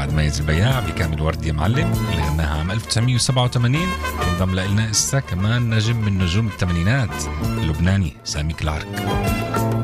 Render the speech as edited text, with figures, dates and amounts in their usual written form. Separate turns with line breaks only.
بعد ميز البياع بكامل ورد يا معلم اللي غناها عام 1987. انضم لنا إسا كمان نجم من نجوم الثمانينات اللبناني سامي كلارك.